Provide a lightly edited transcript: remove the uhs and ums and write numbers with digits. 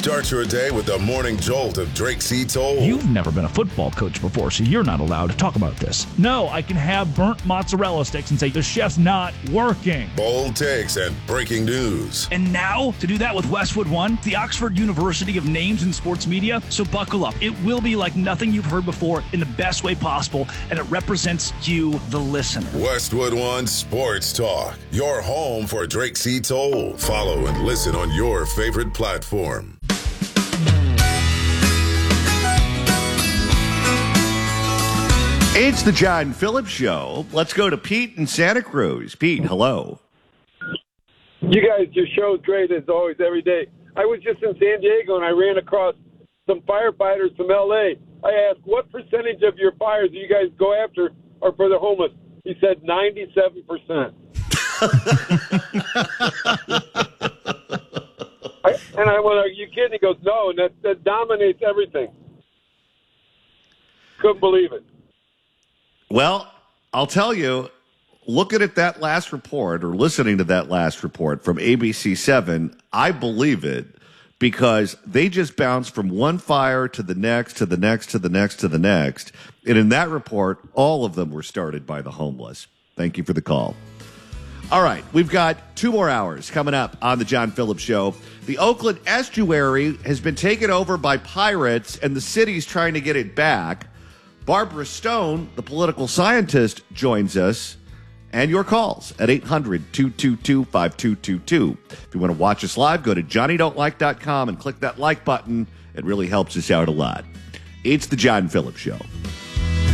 Start your day with the morning jolt of Drake C. Toll. You've never been a football coach before, so you're not allowed to talk about this. No, I can have burnt mozzarella sticks and say the chef's not working. Bold takes and breaking news. And now, to do that with Westwood One, the Oxford University of names in sports media, so buckle up. It will be like nothing you've heard before in the best way possible, and it represents you, the listener. Westwood One Sports Talk, your home for Drake C. Toll. Follow and listen on your favorite platform. It's the John Phillips Show. Let's go to Pete in Santa Cruz. Pete, hello. You guys, your show's great as always every day. I was just in San Diego and I ran across some firefighters from L.A. I asked, what percentage of your fires do you guys go after are for the homeless? He said 97%. And I went, are you kidding? He goes, no, and that dominates everything. Couldn't believe it. Well, I'll tell you, looking at that last report or listening to that last report from ABC7, I believe it because they just bounced from one fire to the next, to the next, to the next, to the next. And in that report, all of them were started by the homeless. Thank you for the call. All right, we've got 2 more hours coming up on the John Phillips Show. The Oakland estuary has been taken over by pirates, and the city's trying to get it back. Barbara Stone, the political scientist, joins us. And your calls at 800-222-5222. If you want to watch us live, go to johnnydon'tlike.com and click that like button. It really helps us out a lot. It's the John Phillips Show.